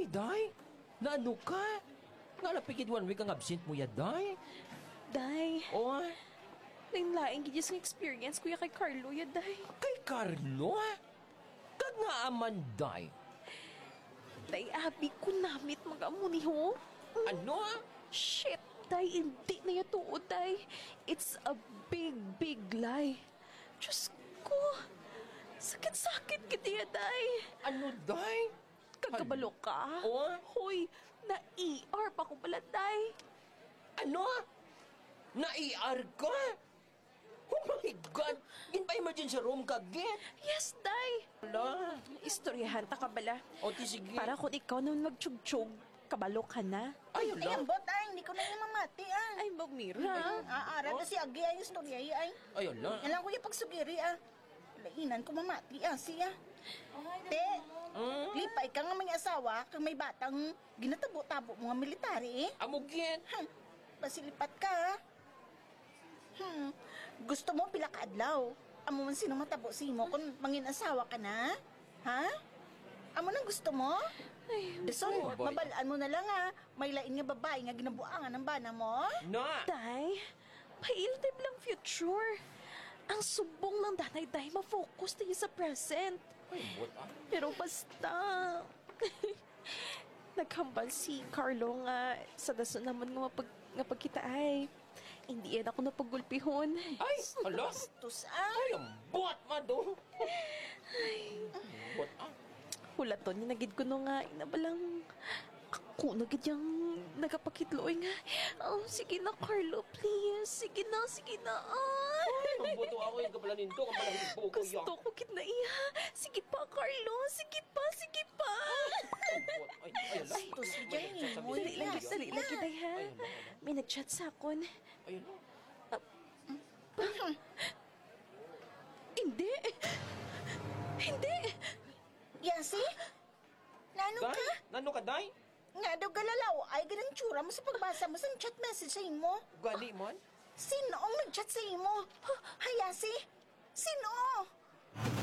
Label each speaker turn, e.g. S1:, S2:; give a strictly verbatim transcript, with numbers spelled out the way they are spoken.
S1: Ay, day. Naano ka? Nga napikit one week ang absent mo ya, day.
S2: Day,
S1: O,
S2: lain-laing gid yung experience kuya kay Carlo ya, day.
S1: kay Carlo, ha? Kag nga aman, day.
S2: Day, abi ko namit mag-amuni ho.
S1: Ano, ha?
S2: Shit, day, hindi na yung tuod, day. It's a big, big lie. Diyos ko, sakit-sakit kita ya, day.
S1: Ano, day?
S2: Kagkabalo ka?
S1: O,
S2: Hoy, na-E R pa ko pala, day.
S1: ano? Na-E R ka? Oh my God! Gin pa emergency room ka, gin?
S2: Yes, day.
S1: Ala.
S2: Istoryahan ta ka bala.
S1: O, ti sige.
S2: Para kung ikaw nung magtsug-tsug, kabalo ka na.
S1: Ay,
S3: Ay,
S1: ala.
S3: ambot ay, hindi ko na yung mamati ah.
S2: Ay, magmira.
S3: Aara na si Agi ay, yung storya ay. ay.
S1: Ay, ala.
S3: Yan lang ko yung pagsugiri ah. Lainan ko mamati ah, siya. Te, lipay ka nga may asawa, kang may batang ginatabo-tabo mga military eh.
S1: Amo, gin.
S3: Hmm, basilipat ka ah. Hmm, gusto mo pila ka adlaw? Amo man sino matabo si mo kung mangin asawa ka na? Ha? Amo nang gusto mo?
S2: Ay,
S3: Deson,
S1: Oh, boy.
S3: mabalaan mo na lang ah. May lain nga babae nga ginabuangan ng bana mo.
S1: Na!
S2: day, pailtib lang future. Ang subong ng danay, day, ma-focus tayo sa present.
S1: Ay, what, ah?
S2: Pero basta, naghambal si Carlo nga sa daso naman nga mapag, nga pagkita ay. Hindi yan ako napagulpihon.
S1: Ay, ala.
S3: Tus ah.
S1: Ay, ang buhat, mado. Ay. Buhat, ah.
S2: Hulaton, ninagid ko no nga, inabalang ako nagid yung nagapakitloy nga. Oh, sige na, Carlo, please. Sige na, sige na. Ay.
S1: Ang buto ako yung kapalanin to. Ang palahin po ko
S2: Gusto ko kit na iya. Sige pa, Carlo. Sige pa, sige pa.
S1: Ay, ay, ala.
S3: Ay, tus, Jenny,
S1: Sasabihin
S3: mo
S1: ko
S2: Dali
S1: sa'yo,
S2: lang,
S1: ah.
S2: dali lang kita, ha?
S1: Ay, ala, ala.
S2: May nag-chat sa akon.
S1: Ay, ala.
S2: Hindi. Hindi.
S3: Yasi? Nano
S1: Day?
S3: ka?
S1: Nano ka, day?
S3: Nga daw galalaw ay ganang tsura mo sa pagbasa mo sa chat message sa imo.
S1: Gali man?
S3: Sino ang nag-chat sa imo? Hayasi? Sino?